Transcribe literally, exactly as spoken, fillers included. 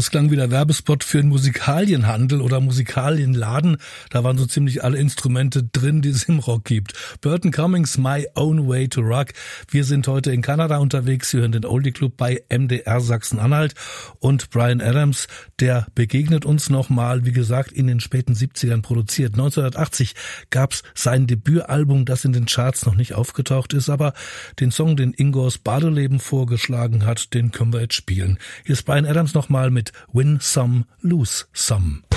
Das klang wie der Werbespot für einen Musikalienhandel oder Musikalienladen. Da waren so ziemlich alle Instrumente drin, die es im Rock gibt. Burton Cummings, My Own Way to Rock. Wir sind heute in Kanada unterwegs. Wir hören den Oldie Club bei M D R Sachsen-Anhalt. Und Bryan Adams, der begegnet uns nochmal, wie gesagt, in den späten siebzigern produziert. neunzehnhundertachtzig gab's sein Debütalbum, das in den Charts noch nicht aufgetaucht ist, aber den Song, den Ingo aus Badeleben vorgeschlagen hat, den können wir jetzt spielen. Hier ist Bryan Adams nochmal mit Win Some, Lose Some.